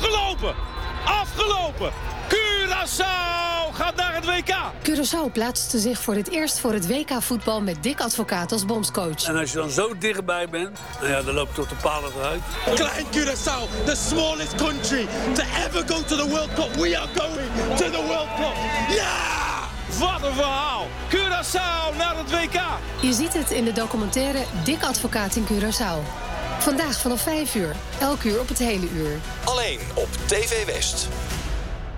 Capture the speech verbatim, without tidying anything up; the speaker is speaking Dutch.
Afgelopen! Afgelopen! Curaçao gaat naar het W K! Curaçao plaatste zich voor het eerst voor het W K-voetbal met Dick Advocaat als bondscoach. En als je dan zo dichtbij bent, nou ja, dan loopt het tot de palen eruit. Klein Curaçao, the smallest country to ever go to the World Cup. We are going to the World Cup. Ja! Yeah! Wat een verhaal! Curaçao naar het W K! Je ziet het in de documentaire Dick Advocaat in Curaçao. Vandaag vanaf vijf uur, elk uur op het hele uur. Alleen op T V West.